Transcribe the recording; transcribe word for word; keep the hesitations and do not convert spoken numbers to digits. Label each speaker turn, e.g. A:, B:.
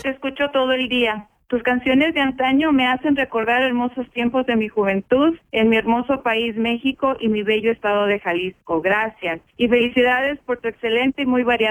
A: te escucho todo el día. Tus canciones de antaño me hacen recordar hermosos tiempos de mi juventud en mi hermoso país México y mi bello estado de Jalisco. Gracias. Y felicidades por tu excelente y muy variada